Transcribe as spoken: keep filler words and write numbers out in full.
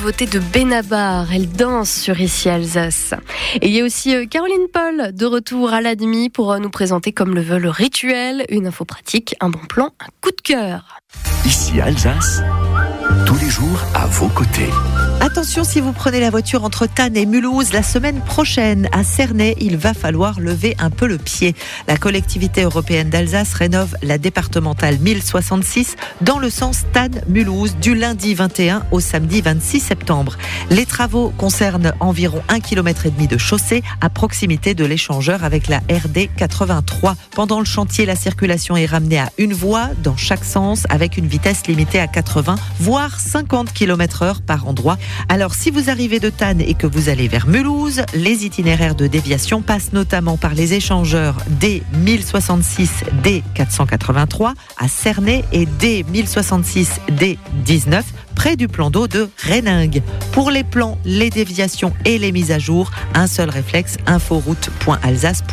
nouveauté de Benabar. Elle danse sur Ici Alsace. Et il y a aussi Caroline Paul de retour à la demi pour nous présenter, comme le veut le rituel, une info pratique, un bon plan, un coup de cœur. Ici Alsace, tous les jours à vos côtés. Attention, si vous prenez la voiture entre Thann et Mulhouse, la semaine prochaine à Cernay, il va falloir lever un peu le pied. La collectivité européenne d'Alsace rénove la départementale mille soixante-six dans le sens Thann-Mulhouse du lundi vingt et un au samedi vingt-six septembre. Les travaux concernent environ un kilomètre et demi de chaussée à proximité de l'échangeur avec la R D quatre-vingt-trois. Pendant le chantier, la circulation est ramenée à une voie dans chaque sens avec une vitesse limitée à quatre-vingts voire cinquante kilomètres heure par endroit. Alors, si vous arrivez de Thann et que vous allez vers Mulhouse, les itinéraires de déviation passent notamment par les échangeurs D mille soixante-six D quatre cent quatre-vingt-trois à Cernay et D mille soixante-six D dix-neuf près du plan d'eau de Renningue. Pour les plans, les déviations et les mises à jour, un seul réflexe, inforoute point alsace point f r.